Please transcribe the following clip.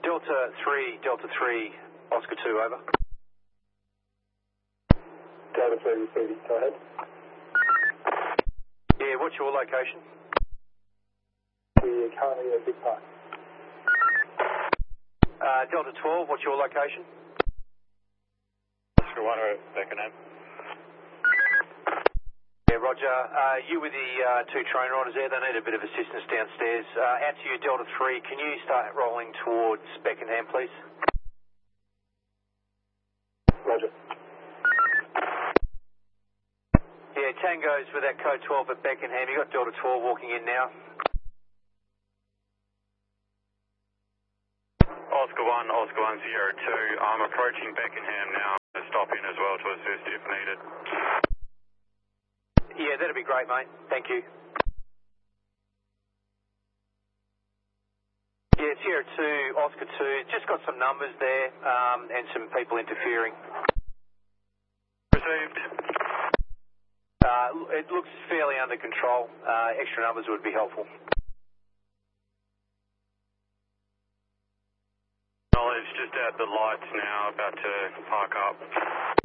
Delta 3, Oscar 2, over. Delta 3 receiving, go ahead. Yeah, what's your location? We are currently at Big Park. Delta 12, what's your location? Oscar 1 at Beckenham. Yeah, Roger. You with the two train riders there, they need a bit of assistance downstairs. Out to you, Delta 3, can you start rolling towards Beckenham, please? Roger. Yeah, Tango's with that code 12 at Beckenham. You got Delta 12 walking in now. Oscar 1, 02. I'm approaching Beckenham now. I'll stop in as well to assist if needed. Yeah, that'd be great, mate. Thank you. Yeah, Sierra 2, Oscar 2. Just got some numbers there and some people interfering. Received. It looks fairly under control. Extra numbers would be helpful. Knowledge, just at the lights now, about to park up.